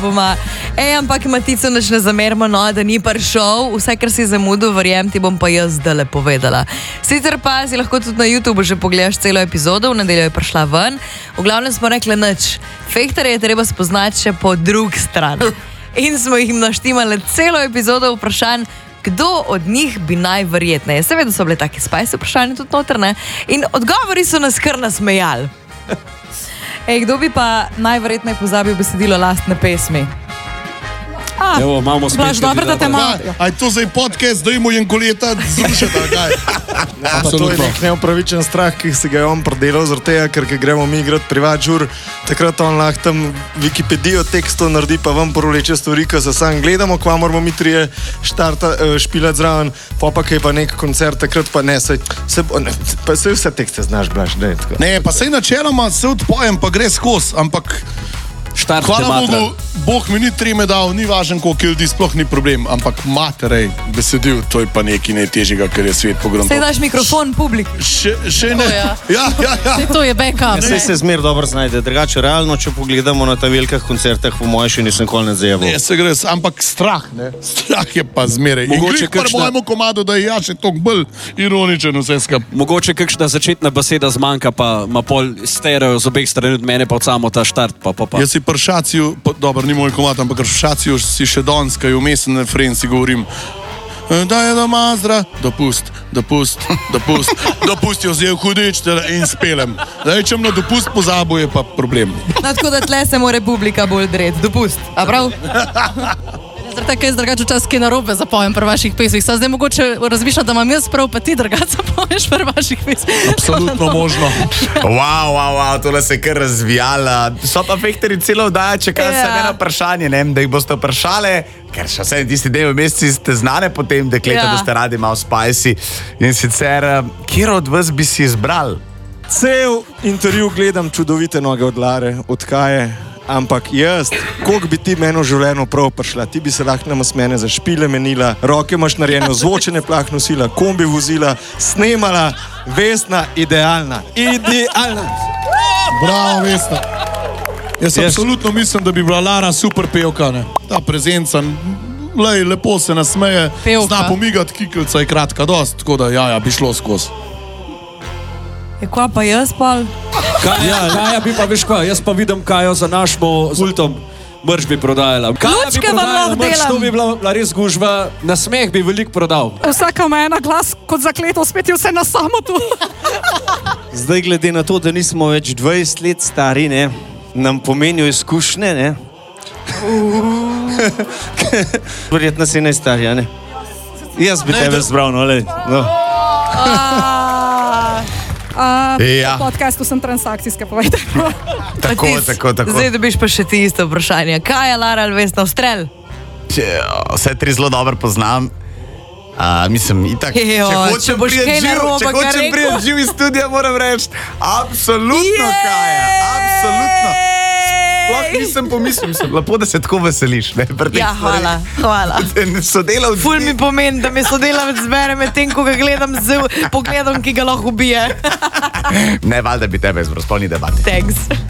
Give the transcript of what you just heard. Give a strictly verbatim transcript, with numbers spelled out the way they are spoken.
Boma. Ej, ampak Matico naš ne zamerimo, no, da ni prišel. Vse, kar si zamudil, verjem, ti bom pa jaz zdaj povedala. Sicer pa si lahko tudi na YouTube že pogledaš celo epizodo, v nedeljo je prišla ven. V glavnem smo rekli nič. Fehterje je treba spoznati še po drugi strani. In smo jih naštimali celo epizodo vprašanj, kdo od njih bi najverjetneje. Seveda so bile take spice vprašanje tudi noter, ne? In odgovori so nas kar nasmejali. Ej, kdo bi pa najverjetneje pozabil besedilo lastne pesmi? Ah, Evo, imamo spet. Dobro, da te ima. Aj to zdaj podcast, da jim Jankoleta zrušeta, kaj? Ja, to je nek neupravičen strah, ki si ga je on predelal zaradi tega, ker ko gremo mi igrati privat žur, takrat on lahko tam Wikipedijo tekstov naredi, pa vam poroleče stvari, ko se sam gledamo, kva moramo mi trije štarta, špilati zraven, pa pa kaj pa nek koncert, takrat pa ne, se, se, ne, pa se vse tekste znaš, Blaž, ne, tako. Ne, pa sej načeloma se odpojem, pa gre skozi, ampak Štart hvala Bogu, Bog mi ni treme dal, ni važen, koliko ljudi, sploh ni problem, ampak materej, besedil, to je pa nekaj najtežjega, ker je svet pogrom. Sej daš mikrofon publiki. Še, še ne. Oh, ja. Ja, ja, ja. Sej to je backup. Sej se zmer dobro znajde, drugače realno, če pogledamo na ta velikih koncertah, v moje še nisem kol ne zajeval. Ne, se gre, ampak strah, ne, strah je pa zmeraj. Mogoče In glih pri mojemu komadu, da je ja še toliko bolj ironičen vse skap. Mogoče kakšna začetna beseda zmanjka, pa ima pol stereo z obeh strani od mene, pa od samo ta štart, pa pa pa. Jaz si pršaciju, dobro, ni moj komad, ampak pršaciju si še danes, kaj vmesen na frenci govorim. Da je doma zdra, dopust, dopust, dopust, dopust jo zjev hudič in spelem. Da rečem na dopust pozabo je pa problem. No, tako da tle se mora publika bolj dret. Dopust, a prav? Zdaj tako jaz drugače včasih kaj narobe zapojem pri vaših pesmih. Zdaj mogoče razmišljam, da imam jaz prav, pa ti drugače zapoješ pri vaših pesmih. Absolutno možno. Wow, wow, wow, tole se je kar razvijala. So pa Fehteri celo vdaja, čakajo se eno vprašanje, ne, da jih boste vprašali, ker še vse tisti dve meseci ste znane potem, dekleta, Ja. da ste radi malo spicy. In sicer, kjer od vas bi si izbral? Cel intervju gledam čudovite noge od Lare, od Kaje, ampak jaz, koliko bi ti meni v življenju prav prišla, ti bi se lahko nama s mene za špile menila, roke imaš narejeno, zvočene plah nosila, kombi vozila, snemala, Vesna, idealna, idealna. Bravo, Vesna. Jaz Jaz- absolutno mislim, da bi bila Lara super pevka, ne. Ta prezenca, lej, lepo se nasmeje, Pevka. zna pomigati, kiklica je kratka dost, tako da ja, ja, bi šlo skozi. Je kva pa jaz pol? Kaj, ja, ja, bi pa veš kaj, jaz pa vidim Kajo za našmo ultom. Mrž bi prodajala. Kaja bi Lučke vam prodajala lahko mrž, delam. to bi bila, bila res gužva, na smeh bi veliko prodal. Vsaka ima ena glas kot zakleto, spet je vse na samo tu. Zdaj, glede na to, da nismo več dvajset let stari, ne, nam pomenijo izkušnje, ne. Verjetno si najstarija, ne. Jaz bi tebe zbral, no, lej. No. Uh, Ja. V podcastu sem transakcijska, povejte. Tako, Matic, tako, tako. Zdaj dobiš pa še ti isto vprašanje. Kaj je Lara ali Vesna Strel? Če, vse tri zelo dobro poznam. Uh, mislim, itak, Joj, če boš priti kaj živ, narobe, če kaj hočem rekel? priti živ iz studia, moram reči, absolutno, Jej! Kaja, absolutno. Sploh nisem pomislil, mislim, lepo, da se tako veseliš. Ne, pri teh Ja, hvala, stvareh. hvala. Sodelavci. Ful mi pomeni, da me sodelavec zbere med tem, ko ga gledam z pogledom, ki ga lahko ubije. Ne, valjda bi tebe izbral, sploh ni debate. Thanks.